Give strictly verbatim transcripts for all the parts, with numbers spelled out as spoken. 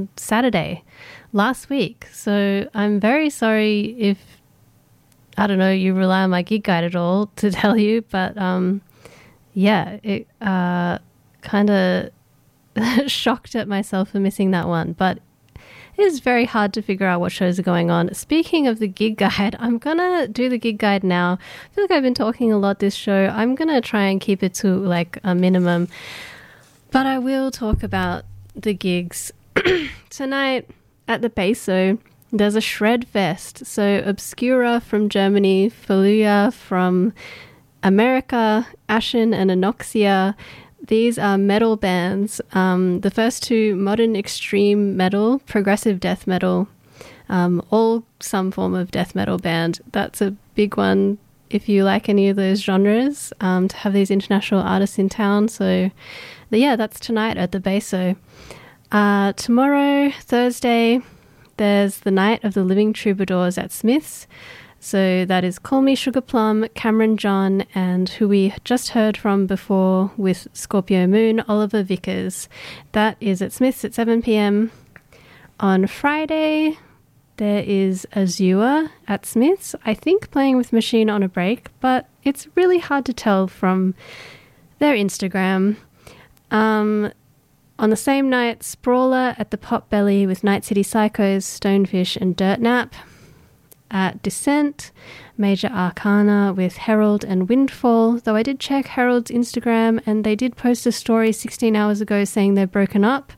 on Saturday last week. So I'm very sorry if, I don't know, you rely on my gig guide at all to tell you, but um, yeah, it uh, kind of shocked at myself for missing that one. But it is very hard to figure out what shows are going on. Speaking of the gig guide, I'm going to do the gig guide now. I feel like I've been talking a lot this show. I'm going to try and keep it to like a minimum. But I will talk about the gigs. Tonight at the Beso, there's a Shred Fest. So Obscura from Germany, Faluya from America, Ashen and Anoxia. These are metal bands. Um, the first two, modern extreme metal, progressive death metal, um, all some form of death metal band. That's a big one if you like any of those genres, um, to have these international artists in town. So yeah, that's tonight at the Beso. Uh, tomorrow, Thursday, there's the Night of the Living Troubadours at Smith's. So that is Call Me Sugar Plum, Cameron John, and who we just heard from before with Scorpio Moon, Oliver Vickers. That is at Smith's at seven p.m. On Friday, there is Azure at Smith's, I think playing with Machine on a Break, but it's really hard to tell from their Instagram. Um, on the same night, Sprawler at the Pot Belly with Night City Psychos, Stonefish and Dirt Nap. At Descent, Major Arcana with Herald and Windfall, though I did check Herald's Instagram and they did post a story sixteen hours ago saying they're broken up.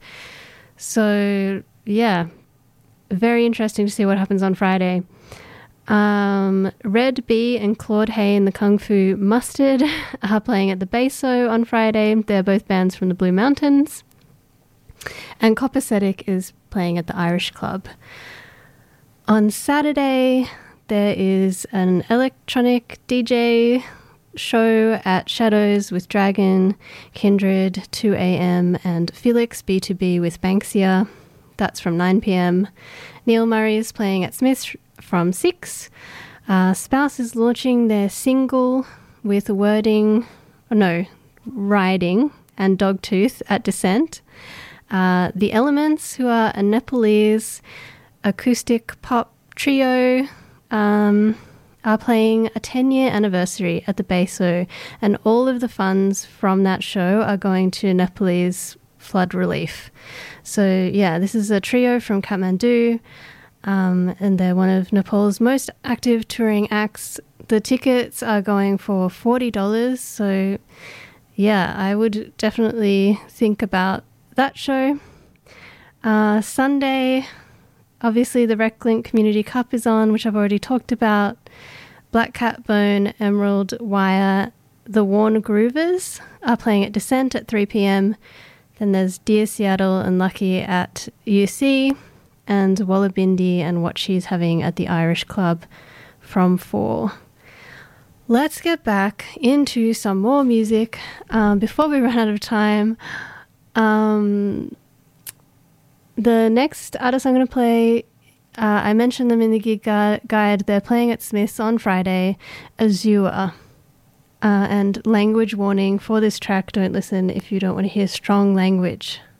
So yeah, very interesting to see what happens on Friday. Um, Red B and Claude Hay and the Kung Fu Mustard are playing at the Beso on Friday. They're both bands from the Blue Mountains. And Copacetic is playing at the Irish Club. On Saturday, there is an electronic D J show at Shadows with Dragon, Kindred, two a.m. and Felix B two B with Banksia. That's from nine p.m. Neil Murray is playing at Smith's from six. Uh, Spouse is launching their single with Wording, oh no, Riding and Dogtooth at Descent. Uh, the Elements, who are a Nepalese acoustic pop trio, um, are playing a ten-year anniversary at the Beso, and all of the funds from that show are going to Nepalese flood relief. So yeah, this is a trio from Kathmandu, um, and they're one of Nepal's most active touring acts. The tickets are going for forty dollars, so yeah, I would definitely think about that show. Uh, Sunday, obviously, the RecLink Community Cup is on, which I've already talked about. Black Cat Bone, Emerald Wire, the Warner Groovers are playing at Descent at three p.m. Then there's Dear Seattle and Lucky at U C, and Wallabindi and What She's Having at the Irish Club from four. Let's get back into some more music um, before we run out of time. Um... The next artist I'm going to play, uh, I mentioned them in the gig gu- guide. They're playing at Smith's on Friday, Azure. Uh, and language warning for this track, don't listen if you don't want to hear strong language.